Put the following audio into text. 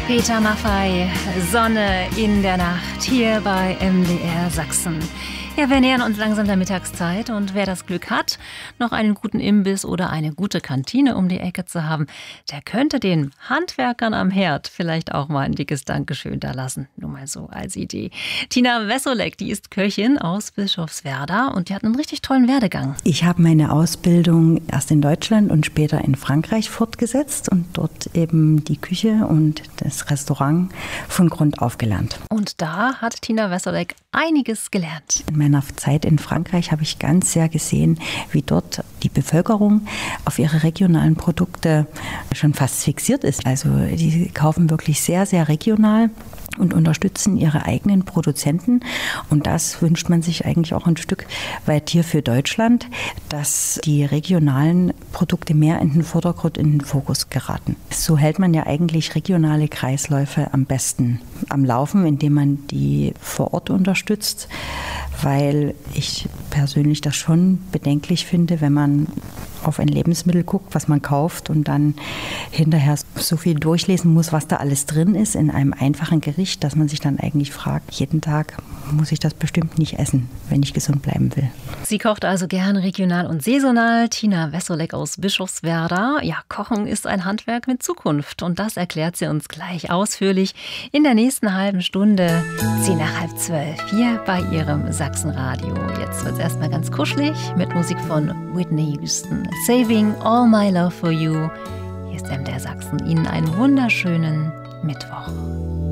Peter Maffay, Sonne in der Nacht, hier bei MDR Sachsen. Ja, wir nähern uns langsam der Mittagszeit und wer das Glück hat, noch einen guten Imbiss oder eine gute Kantine um die Ecke zu haben, der könnte den Handwerkern am Herd vielleicht auch mal ein dickes Dankeschön da lassen. Nur mal so als Idee. Tina Wessolek, die ist Köchin aus Bischofswerda und die hat einen richtig tollen Werdegang. Ich habe meine Ausbildung erst in Deutschland und später in Frankreich fortgesetzt und dort eben die Küche und das Restaurant von Grund auf gelernt. Und da hat Tina Wessolek einiges gelernt. In meiner Zeit in Frankreich habe ich ganz sehr gesehen, wie dort die Bevölkerung auf ihre regionalen Produkte schon fast fixiert ist. Also die kaufen wirklich sehr, sehr regional und unterstützen ihre eigenen Produzenten. Und das wünscht man sich eigentlich auch ein Stück weit hier für Deutschland, dass die regionalen Produkte mehr in den Vordergrund, in den Fokus geraten. So hält man ja eigentlich regionale Kreisläufe am besten am Laufen, indem man die vor Ort unterstützt, weil ich persönlich das schon bedenklich finde, wenn man auf ein Lebensmittel guckt, was man kauft und dann hinterher so viel durchlesen muss, was da alles drin ist in einem einfachen Gericht, dass man sich dann eigentlich fragt, jeden Tag muss ich das bestimmt nicht essen, wenn ich gesund bleiben will. Sie kocht also gern regional und saisonal. Tina Wessolek aus Bischofswerda. Ja, Kochen ist ein Handwerk mit Zukunft und das erklärt sie uns gleich ausführlich in der nächsten halben Stunde, 11:10, hier bei ihrem Sachsenradio. Jetzt wird es erstmal ganz kuschelig mit Musik von Whitney Houston. Saving All My Love for You. Hier ist MDR Sachsen. Ihnen einen wunderschönen Mittwoch.